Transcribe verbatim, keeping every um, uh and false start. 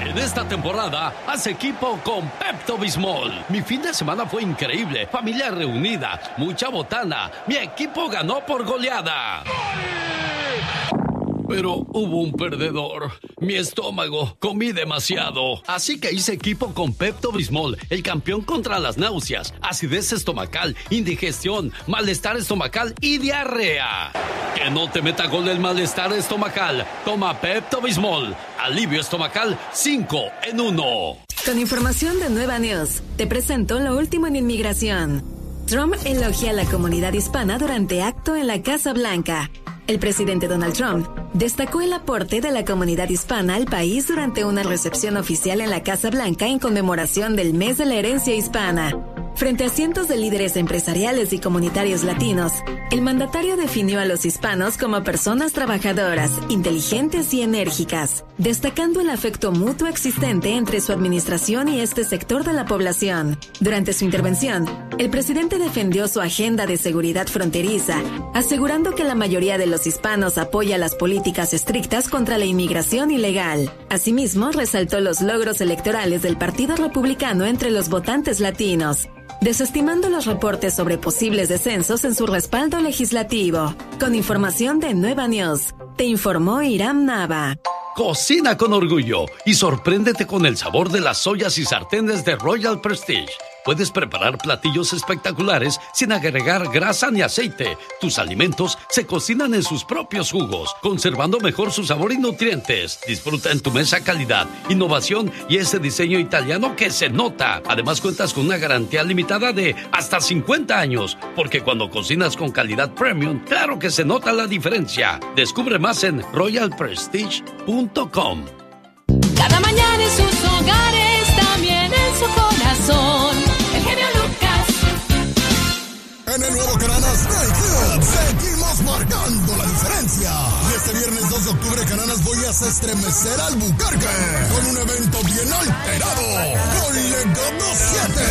En esta temporada, haz equipo con Pepto-Bismol. Mi fin de semana fue increíble. Familia reunida, mucha botana. Mi equipo ganó por goleada. Pero hubo un perdedor. Mi estómago. Comí demasiado. Así que hice equipo con Pepto-Bismol, el campeón contra las náuseas, acidez estomacal, indigestión, malestar estomacal y diarrea. Que no te meta gol el malestar estomacal. Toma Pepto-Bismol. Alivio estomacal cinco en uno. Con información de Nueva News, te presento lo último en inmigración. Trump elogia a la comunidad hispana durante acto en la Casa Blanca. El presidente Donald Trump destacó el aporte de la comunidad hispana al país durante una recepción oficial en la Casa Blanca en conmemoración del Mes de la Herencia Hispana. Frente a cientos de líderes empresariales y comunitarios latinos, el mandatario definió a los hispanos como personas trabajadoras, inteligentes y enérgicas, destacando el afecto mutuo existente entre su administración y este sector de la población. Durante su intervención, el presidente defendió su agenda de seguridad fronteriza, asegurando que la mayoría de los hispanos apoya las políticas estrictas contra la inmigración ilegal. Asimismo, resaltó los logros electorales del Partido Republicano entre los votantes latinos, desestimando los reportes sobre posibles descensos en su respaldo legislativo. Con información de Nueva News, te informó Iram Nava. Cocina con orgullo y sorpréndete con el sabor de las ollas y sartenes de Royal Prestige. Puedes preparar platillos espectaculares sin agregar grasa ni aceite. Tus alimentos se cocinan en sus propios jugos, conservando mejor su sabor y nutrientes. Disfruta en tu mesa calidad, innovación y ese diseño italiano que se nota. Además, cuentas con una garantía limitada de hasta cincuenta años, porque cuando cocinas con calidad premium, claro que se nota la diferencia. Descubre más en royal prestige punto com. Cada mañana en sus hogares, también en su corazón. El genio Lucas. En el nuevo Cananas Day Club seguimos marcando la diferencia. Y este viernes dos de octubre, Cananas, voy a hacer estremecer al Albuquerque con un evento bien alterado con Legado siete.